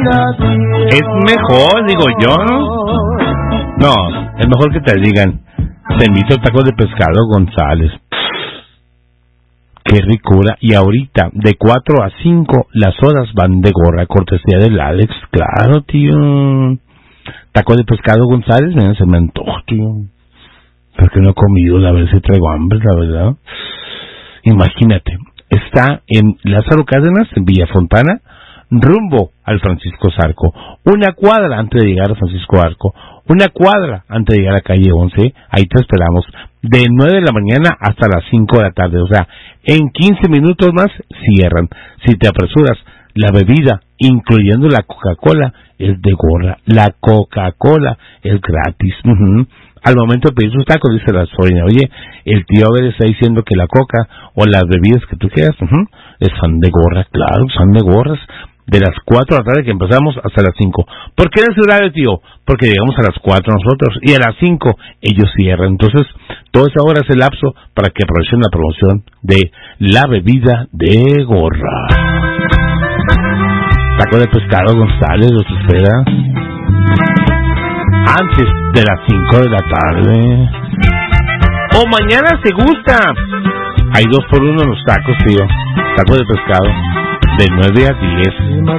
Es mejor, digo yo, ¿no? No, es mejor que te digan, te invito al taco de pescado González. Qué ricura. Y ahorita, de 4 a 5, las horas van de gorra, cortesía del Alex. Claro, tío. Taco de pescado González, se me antoja, tío. Porque no he comido, la verdad, si traigo hambre, la verdad. Imagínate, está en Lázaro Cárdenas, en Villafontana, rumbo al Francisco Zarco. 1 cuadra antes de llegar a Francisco Zarco. 1 cuadra antes de llegar a calle 11. Ahí te esperamos. De 9 de la mañana hasta las 5 de la tarde. O sea, en 15 minutos más cierran. Si te apresuras, la bebida, incluyendo la Coca-Cola, es de gorra. La Coca-Cola es gratis. Al momento de pedir sus tacos, dice la sobrina, oye, el tío Abel está diciendo que la coca o las bebidas que tú quieras, son de gorra. Claro, son de gorras. De las 4 de la tarde que empezamos hasta las 5. ¿Por qué en ese horario, tío? Porque llegamos a las 4 nosotros y a las 5 ellos cierran. Entonces, toda esa hora es el lapso para que aprovechen la promoción de la bebida de gorra. Taco de pescado González los espera antes de las 5 de la tarde. O mañana si gusta. Hay 2 por 1 en los tacos, tío. Taco de pescado. De 9 a 10.